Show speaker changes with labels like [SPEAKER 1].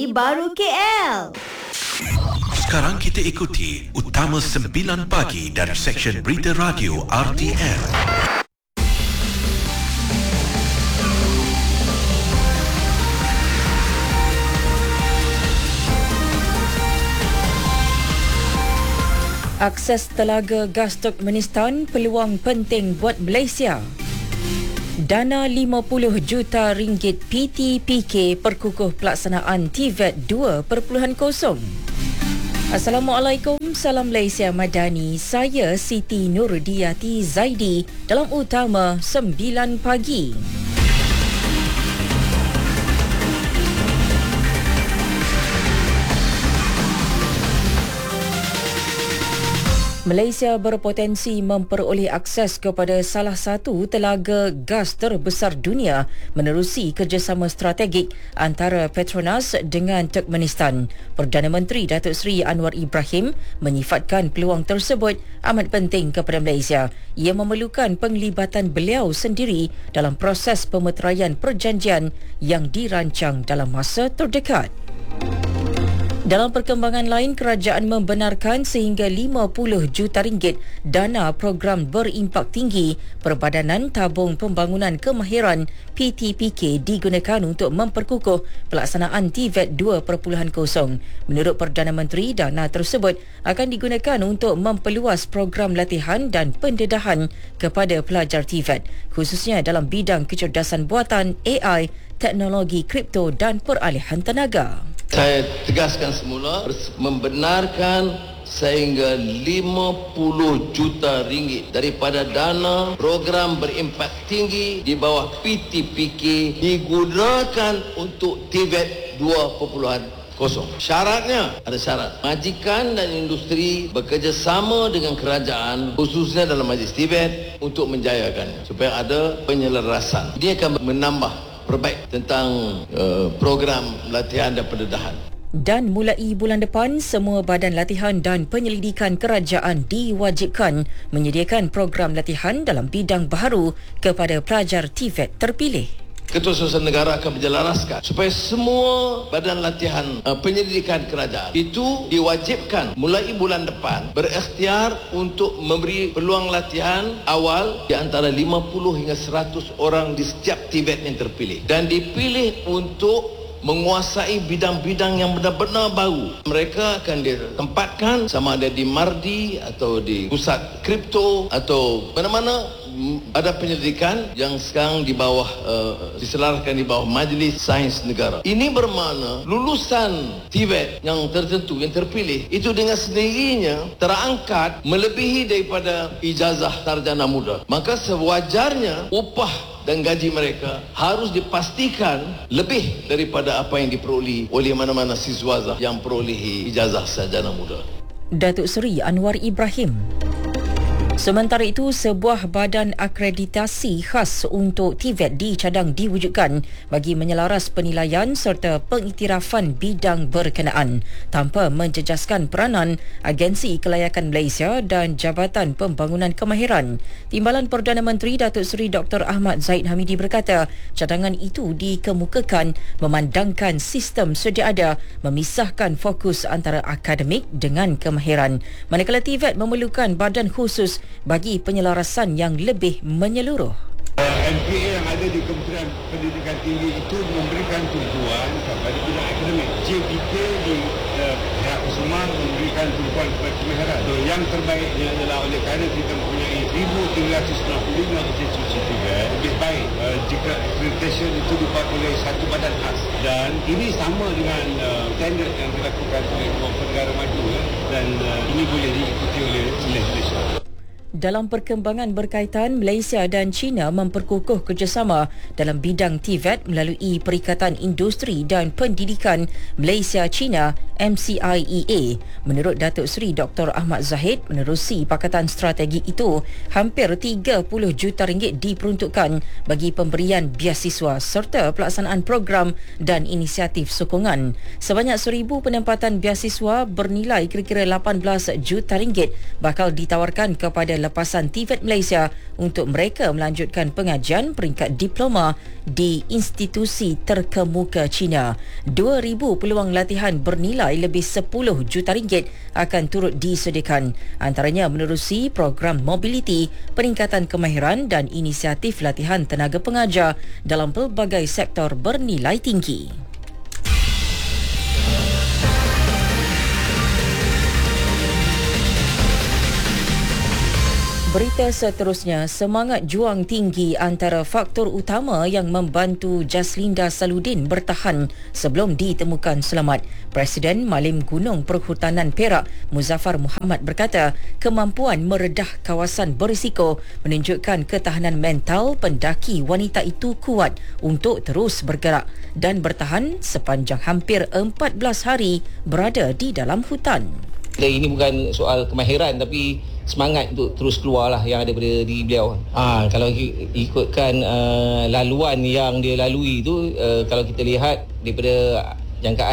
[SPEAKER 1] Hari Baru KL.
[SPEAKER 2] Sekarang kita ikuti Utama 9 Pagi dari Seksyen Berita Radio RTM.
[SPEAKER 3] Akses telaga gas Turkmenistan peluang penting buat Malaysia. Dana 50 juta ringgit PTPK perkukuh pelaksanaan TVET 2.0. Assalamualaikum, salam Malaysia Madani. Saya Siti Nurdiati Zaidi dalam Utama 9 Pagi. Malaysia berpotensi memperoleh akses kepada salah satu telaga gas terbesar dunia menerusi kerjasama strategik antara Petronas dengan Turkmenistan. Perdana Menteri Datuk Seri Anwar Ibrahim menyifatkan peluang tersebut amat penting kepada Malaysia. Ia memerlukan penglibatan beliau sendiri dalam proses pemeteraian perjanjian yang dirancang dalam masa terdekat. Dalam perkembangan lain, kerajaan membenarkan sehingga 50 juta ringgit dana program berimpak tinggi Perbadanan Tabung Pembangunan Kemahiran PTPK digunakan untuk memperkukuh pelaksanaan TVET 2.0. Menurut Perdana Menteri, dana tersebut akan digunakan untuk memperluas program latihan dan pendedahan kepada pelajar TVET, khususnya dalam bidang kecerdasan buatan, AI, teknologi kripto dan peralihan tenaga.
[SPEAKER 4] Saya tegaskan semula membenarkan sehingga 50 juta ringgit daripada dana program berimpak tinggi di bawah PTPK digunakan untuk TVET 2.0. Syaratnya, ada syarat. Majikan dan industri bekerjasama dengan kerajaan khususnya dalam majlis TVET untuk menjayakannya supaya ada penyelarasan. Dia akan menambah perbaik tentang program latihan dan pendedahan.
[SPEAKER 3] Dan mulai bulan depan, semua badan latihan dan penyelidikan kerajaan diwajibkan menyediakan program latihan dalam bidang baharu kepada pelajar TVET terpilih.
[SPEAKER 4] Ketua Surusan Negara akan menjelaskan supaya semua badan latihan penyelidikan kerajaan itu diwajibkan mulai bulan depan berikhtiar untuk memberi peluang latihan awal di antara 50 hingga 100 orang di setiap TVET yang terpilih dan dipilih untuk menguasai bidang-bidang yang benar-benar baru. Mereka akan ditempatkan sama ada di Mardi atau di pusat kripto atau mana-mana ada penyelidikan yang sekarang di bawah diselaraskan di bawah Majlis Sains Negara. Ini bermakna lulusan TVET yang tertentu yang terpilih itu dengan sendirinya terangkat melebihi daripada ijazah sarjana muda. Maka sewajarnya upah dan gaji mereka harus dipastikan lebih daripada apa yang diperoleh oleh mana-mana siswa yang perolehi ijazah sarjana muda.
[SPEAKER 3] Datuk Seri Anwar Ibrahim. Sementara itu, sebuah badan akreditasi khas untuk TVET dicadang diwujudkan bagi menyelaras penilaian serta pengiktirafan bidang berkenaan tanpa menjejaskan peranan Agensi Kelayakan Malaysia dan Jabatan Pembangunan Kemahiran. Timbalan Perdana Menteri Datuk Seri Dr. Ahmad Zahid Hamidi berkata, cadangan itu dikemukakan memandangkan sistem sedia ada memisahkan fokus antara akademik dengan kemahiran, manakala TVET memerlukan badan khusus bagi penyelarasan yang lebih menyeluruh.
[SPEAKER 5] MPA yang ada di Kementerian Pendidikan Tinggi itu memberikan tumpuan kepada bidang akademik. JPK di pihak Usman memberikan tumpuan kepada kemahiran. So, yang terbaiknya adalah oleh kerana kita mempunyai 1,395 institusi TVET, lebih baik jika accreditation itu dibuat oleh satu badan khas. Dan ini sama dengan standard yang dilakukan oleh beberapa negara maju dan ini boleh diikuti oleh Malaysia.
[SPEAKER 3] Dalam perkembangan berkaitan, Malaysia dan China memperkukuh kerjasama dalam bidang TVET melalui Perikatan Industri dan Pendidikan Malaysia-China MCIEA. Menurut Datuk Seri Dr. Ahmad Zahid, menerusi pakatan strategi itu, hampir 30 juta ringgit diperuntukkan bagi pemberian biasiswa serta pelaksanaan program dan inisiatif sokongan. Sebanyak 1,000 penempatan biasiswa bernilai kira-kira 18 juta ringgit bakal ditawarkan kepada lepasan TVET Malaysia untuk mereka melanjutkan pengajian peringkat diploma di institusi terkemuka China. 2,000 peluang latihan bernilai lebih 10 juta ringgit akan turut disediakan. Antaranya menerusi program mobiliti, peningkatan kemahiran dan inisiatif latihan tenaga pengajar dalam pelbagai sektor bernilai tinggi. Berita seterusnya, semangat juang tinggi antara faktor utama yang membantu Jaslinda Saludin bertahan sebelum ditemukan selamat. Presiden Malim Gunung Perhutanan Perak, Muzaffar Muhammad berkata, kemampuan meredah kawasan berisiko menunjukkan ketahanan mental pendaki wanita itu kuat untuk terus bergerak dan bertahan sepanjang hampir 14 hari berada di dalam hutan.
[SPEAKER 1] Ini bukan soal kemahiran tapi semangat untuk terus keluar lah yang ada pada diri beliau. Kalau ikutkan laluan yang dia lalui tu, kalau kita lihat daripada jangkaan